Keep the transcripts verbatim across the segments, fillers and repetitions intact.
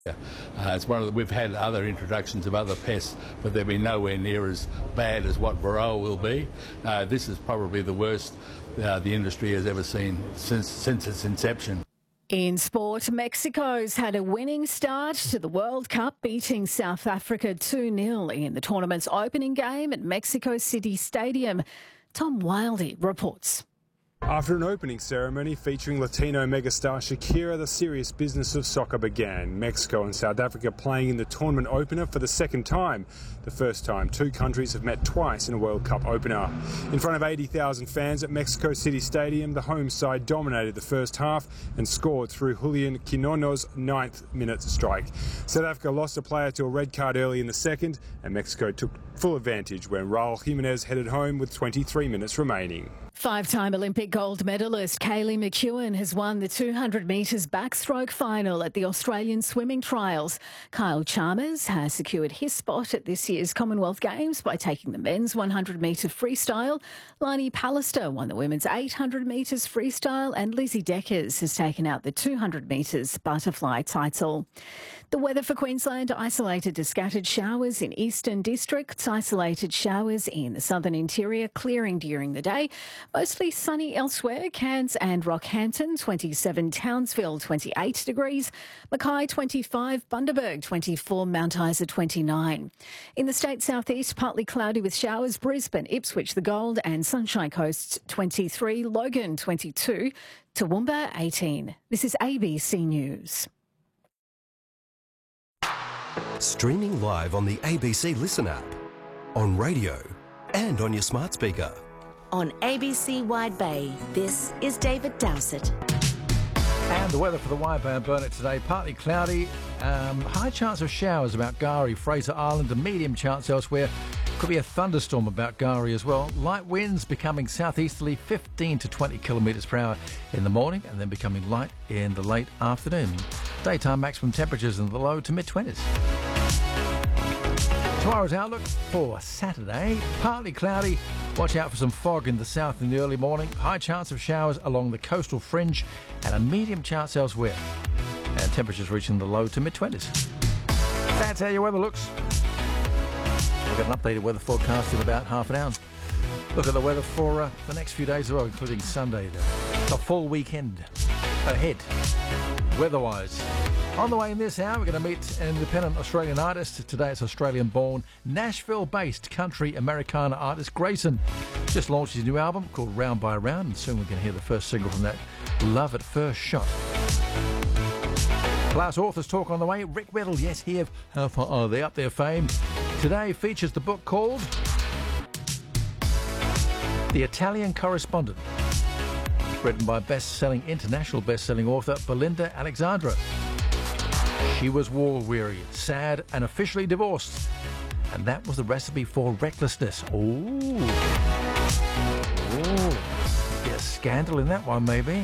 Uh, it's one of the, we've had other introductions of other pests, but they've been nowhere near as bad as what Varroa will be. Uh, this is probably the worst uh, the industry has ever seen since since its inception. In sport, Mexico's had a winning start to the World Cup, beating South Africa two nil in the tournament's opening game at Mexico City Stadium. Tom Wildey reports. After an opening ceremony featuring Latino megastar Shakira, the serious business of soccer began. Mexico and South Africa playing in the tournament opener for the second time. The first time two countries have met twice in a World Cup opener. In front of eighty thousand fans at Mexico City Stadium, the home side dominated the first half and scored through Julian Quinono's ninth minute strike. South Africa lost a player to a red card early in the second, and Mexico took full advantage when Raul Jimenez headed home with twenty-three minutes remaining. Five-time Olympic gold medalist Kaylee McEwen has won the two hundred metres backstroke final at the Australian swimming trials. Kyle Chalmers has secured his spot at this year's Commonwealth Games by taking the men's one hundred metre freestyle. Lainey Pallister won the women's eight hundred metres freestyle, and Lizzie Deckers has taken out the two hundred metres butterfly title. The weather for Queensland: isolated to scattered showers in eastern districts, isolated showers in the southern interior, clearing during the day. Mostly sunny elsewhere. Cairns and Rockhampton twenty-seven, Townsville twenty-eight degrees, Mackay twenty-five, Bundaberg twenty-four, Mount Isa twenty-nine. In the state southeast, partly cloudy with showers. Brisbane, Ipswich, the Gold and Sunshine Coast twenty-three, Logan twenty-two, Toowoomba eighteen. This is A B C News. Streaming live on the A B C Listen app, on radio and on your smart speaker. On A B C Wide Bay, this is David Dowsett. And the weather for the Wide Bay and Burnett today: partly cloudy, um, high chance of showers about Gari, Fraser Island, a medium chance elsewhere. Could be a thunderstorm about Gari as well. Light winds becoming southeasterly, fifteen to twenty kilometres per hour in the morning, and then becoming light in the late afternoon. Daytime maximum temperatures in the low to mid-twenties. Tomorrow's outlook for Saturday: partly cloudy, watch out for some fog in the south in the early morning, high chance of showers along the coastal fringe, and a medium chance elsewhere, and temperatures reaching the low to mid-twenties. That's how your weather looks. We'll get an updated weather forecast in about half an hour. Look at the weather for uh, the next few days as well, including Sunday. The full weekend ahead, weather-wise. On the way in this hour, we're going to meet an independent Australian artist. Today it's Australian-born, Nashville-based country Americana artist Grayson. Just launched his new album called Round by Round, and soon we're going to hear the first single from that, Love at First Shot. Plus, authors talk on the way. Rick Weddle, yes, he of How Far Are They Up There fame. Today features the book called The Italian Correspondent, written by best-selling, international best-selling author Belinda Alexandra. She was war-weary, sad, and officially divorced. And that was the recipe for recklessness. Ooh. Ooh. Yeah, scandal in that one, maybe.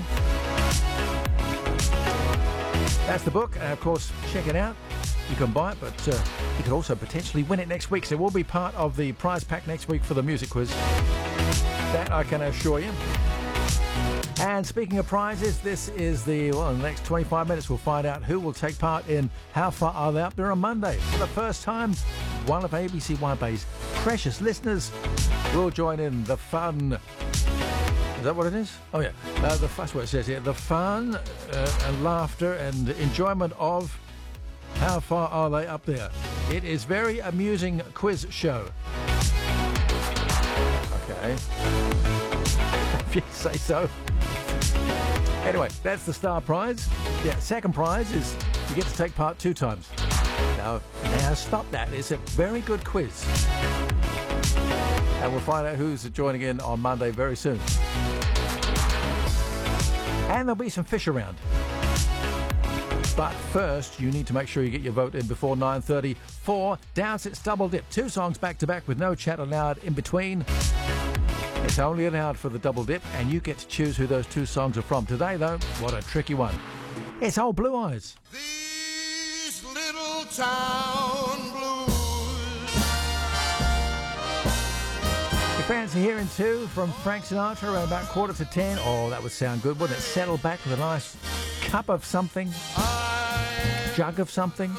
That's the book. And, of course, check it out. You can buy it, but uh, you could also potentially win it next week. So it will be part of the prize pack next week for the music quiz. That I can assure you. And speaking of prizes, this is the, well, in the next twenty-five minutes, we'll find out who will take part in How Far Are They Up There on Monday. For the first time, one of A B C Wide Bay's precious listeners will join in the fun. Is that what it is? Oh, yeah. Uh, the, that's what it says here. The fun uh, and laughter and enjoyment of How Far Are They Up There? It is very amusing quiz show. Okay. If you say so. Anyway, that's the star prize. Yeah, second prize is you get to take part two times. Now, now stop that. It's a very good quiz. And we'll find out who's joining in on Monday very soon. And there'll be some fish around. But first, you need to make sure you get your vote in before nine thirty for Dowsett's Double Dip. Two songs back-to-back with no chat allowed in between. It's only allowed for the double dip, and you get to choose who those two songs are from. Today, though, what a tricky one. It's Old Blue Eyes. These little town blues. You fancy hearing two from Frank Sinatra around about quarter to ten? Oh, that would sound good, wouldn't it? Settle back with a nice cup of something. I jug of something.